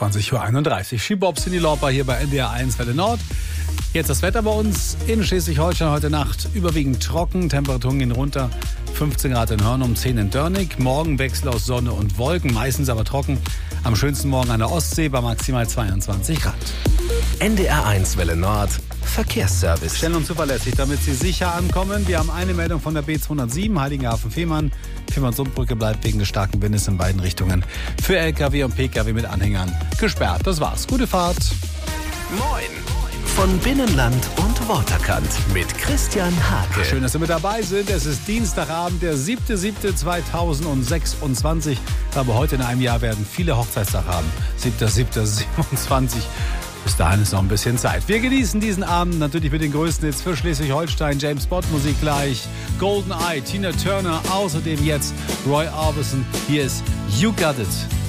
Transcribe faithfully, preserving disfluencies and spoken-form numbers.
zwanzig Uhr einunddreißig. Ski-Bob Cindy Lauper hier bei N D R eins Welle Nord. Jetzt das Wetter bei uns in Schleswig-Holstein heute Nacht überwiegend trocken. Temperaturen gehen runter. fünfzehn Grad in Hörnum, zehn in Dörnig. Morgen Wechsel aus Sonne und Wolken, meistens aber trocken. Am schönsten morgen an der Ostsee bei maximal zweiundzwanzig Grad. N D R eins Welle Nord Verkehrsservice. Schnell und zuverlässig, damit Sie sicher ankommen. Wir haben eine Meldung von der B zweihundertsieben, Heiligenhafen-Fehmarn. Fehmarnsundbrücke bleibt wegen des starken Windes in beiden Richtungen für L K W und P K W mit Anhängern gesperrt. Das war's. Gute Fahrt. Moin. Von Binnenland und Waterkant mit Christian Hake. Schön, dass Sie mit dabei sind. Es ist Dienstagabend, der siebter siebter zweitausendsechsundzwanzig. Aber heute in einem Jahr werden viele Hochzeitstage haben. siebter siebter siebenundzwanzig. Bis dahin ist noch ein bisschen Zeit. Wir genießen diesen Abend natürlich mit den größten Hits für Schleswig-Holstein. James Bond Musik gleich. Golden Eye, Tina Turner. Außerdem jetzt Roy Orbison. Hier ist You Got It.